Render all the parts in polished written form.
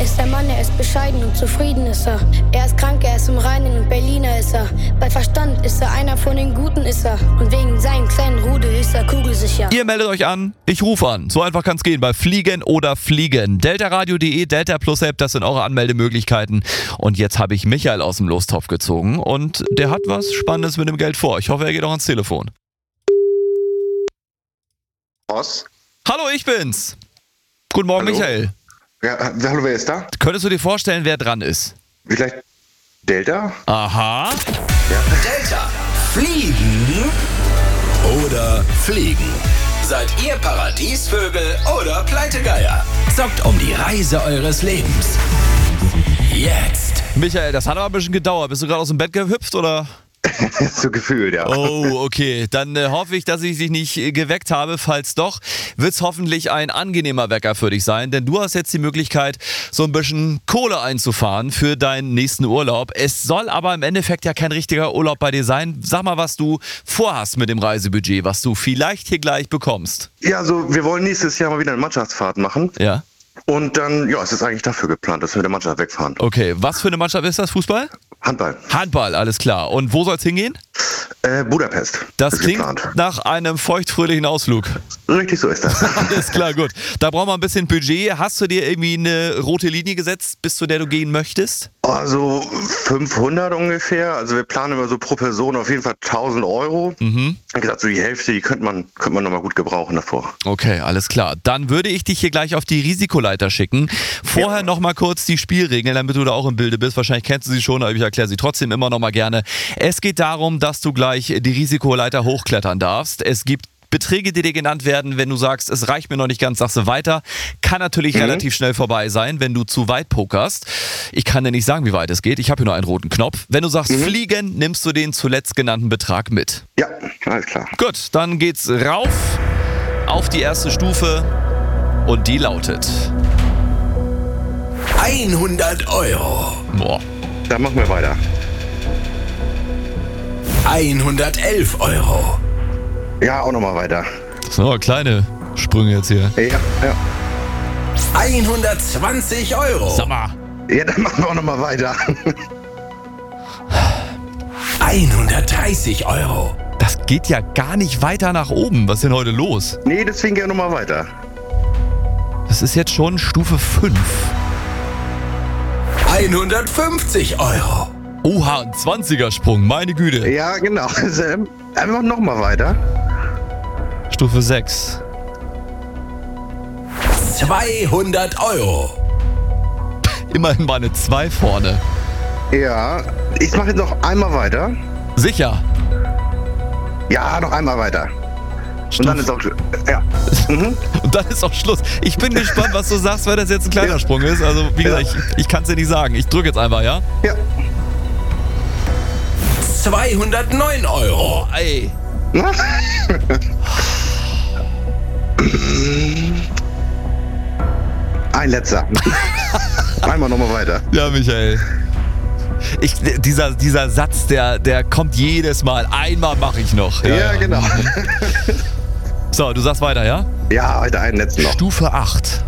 Er ist der Mann, er ist bescheiden und zufrieden ist er. Er ist krank, er ist im Reinen und Berliner ist er. Bei Verstand ist er einer von den Guten ist er. Und wegen seinem kleinen Rudel ist er kugelsicher. Ihr meldet euch an, ich rufe an. So einfach kann es gehen bei Fliegen oder Fliegen. deltaradio.de, Delta Plus App, das sind eure Anmeldemöglichkeiten. Und jetzt habe ich Michael aus dem Lostopf gezogen und der hat was Spannendes mit dem Geld vor. Ich hoffe, er geht auch ans Telefon. Ross? Hallo, ich bin's. Guten Morgen, Hallo? Michael. Ja, hallo, wer ist da? Könntest du dir vorstellen, wer dran ist? Vielleicht Delta? Aha. Delta. Fliegen oder Fliegen? Seid ihr Paradiesvögel oder Pleitegeier? Zockt um die Reise eures Lebens. Jetzt. Michael, das hat aber ein bisschen gedauert. Bist du gerade aus dem Bett gehüpft oder? So gefühlt, ja. Oh, okay. Dann hoffe ich, dass ich dich nicht geweckt habe. Falls doch, wird es hoffentlich ein angenehmer Wecker für dich sein. Denn du hast jetzt die Möglichkeit, so ein bisschen Kohle einzufahren für deinen nächsten Urlaub. Es soll aber im Endeffekt ja kein richtiger Urlaub bei dir sein. Sag mal, was du vorhast mit dem Reisebudget, was du vielleicht hier gleich bekommst. Ja, also wir wollen nächstes Jahr mal wieder eine Mannschaftsfahrt machen. Ja. Und dann, ja, es ist eigentlich dafür geplant, dass wir mit der Mannschaft wegfahren. Okay, was für eine Mannschaft ist das? Fußball? Handball. Handball, alles klar. Und wo soll es hingehen? Budapest. Das ist klingt geplant. nach einem feuchtfröhlichen Ausflug. Richtig, so ist das. Alles klar, gut. Da brauchen wir ein bisschen Budget. Hast du dir irgendwie eine rote Linie gesetzt, bis zu der du gehen möchtest? Also 500 ungefähr. Also wir planen immer so pro Person auf jeden Fall 1.000 Euro. Wie gesagt, so die Hälfte, die könnte man nochmal gut gebrauchen davor. Okay, alles klar. Dann würde ich dich hier gleich auf die Risikoleiter schicken. Vorher nochmal kurz die Spielregeln, damit du da auch im Bilde bist. Wahrscheinlich kennst du sie schon, aber ich erkläre sie trotzdem immer nochmal gerne. Es geht darum, dass du gleich die Risikoleiter hochklettern darfst. Es gibt Beträge, die dir genannt werden, wenn du sagst, es reicht mir noch nicht ganz, sagst du weiter. Kann natürlich relativ schnell vorbei sein, wenn du zu weit pokerst. Ich kann dir nicht sagen, wie weit es geht. Ich habe hier nur einen roten Knopf. Wenn du sagst Fliegen, nimmst du den zuletzt genannten Betrag mit. Ja, alles klar. Gut, dann geht's rauf auf die erste Stufe und die lautet 100 Euro. Boah. Dann machen wir weiter. 111 Euro. Ja, auch nochmal weiter. Das sind aber kleine Sprünge jetzt hier. Ja, ja. 120 Euro. Sag mal. Ja, dann machen wir auch nochmal weiter. 130 Euro. Das geht ja gar nicht weiter nach oben. Was ist denn heute los? Nee, deswegen gerne nochmal weiter. Das ist jetzt schon Stufe 5. 150 Euro. Oha, ein 20er-Sprung, meine Güte. Ja, genau. Einfach nochmal weiter. Stufe 6. 200 Euro. Immerhin mal eine 2 vorne. Ja, ich mache jetzt noch einmal weiter. Sicher. Ja, noch einmal weiter. Und dann ist auch... Ja. Und dann ist auch Schluss. Ich bin gespannt, was du sagst, weil das jetzt ein kleiner Sprung ist. Also, wie gesagt, ich kann es dir nicht sagen. Ich drücke jetzt einfach, ja? Ja. 209 Euro. Oh, ey. Ein letzter. Einmal nochmal weiter. Ja, Michael. Dieser Satz, der kommt jedes Mal. Einmal mache ich noch. Ja, genau. So, du sagst weiter, ja? Ja, heute einen letzten noch. Stufe 8.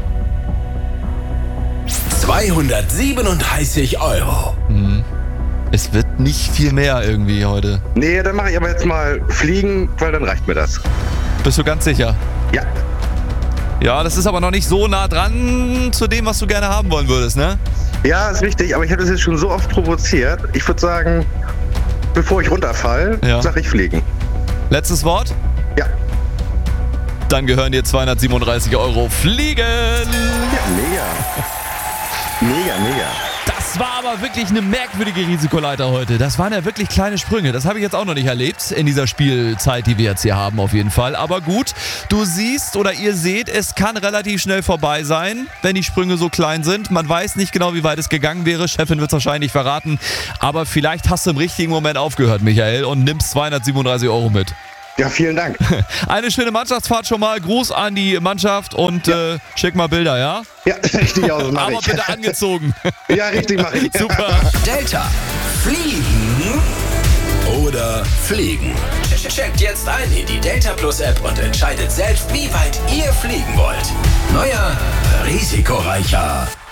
237 Euro. Es wird nicht viel mehr irgendwie heute. Nee, dann mache ich aber jetzt mal Fliegen, weil dann reicht mir das. Bist du ganz sicher? Ja. Ja, das ist aber noch nicht so nah dran zu dem, was du gerne haben wollen würdest, ne? Ja, ist richtig, aber ich habe das jetzt schon so oft provoziert. Ich würde sagen, bevor ich runterfall, sage ich Fliegen. Letztes Wort? Ja. Dann gehören dir 237 Euro Fliegen. Ja, mega. Mega, mega. Das war aber wirklich eine merkwürdige Risikoleiter heute. Das waren ja wirklich kleine Sprünge. Das habe ich jetzt auch noch nicht erlebt in dieser Spielzeit, die wir jetzt hier haben auf jeden Fall. Aber gut, du siehst oder ihr seht, es kann relativ schnell vorbei sein, wenn die Sprünge so klein sind. Man weiß nicht genau, wie weit es gegangen wäre. Chefin wird es wahrscheinlich verraten. Aber vielleicht hast du im richtigen Moment aufgehört, Michael, und nimmst 237 Euro mit. Ja, vielen Dank. Eine schöne Mannschaftsfahrt schon mal. Gruß an die Mannschaft und schick mal Bilder, ja? Ja, richtig aus, mach Aber ich. bitte angezogen. Ja, richtig, mach ich. Super. Delta. Fliegen oder Fliegen? Checkt jetzt ein in die Delta Plus App und entscheidet selbst, wie weit ihr fliegen wollt. Neuer, risikoreicher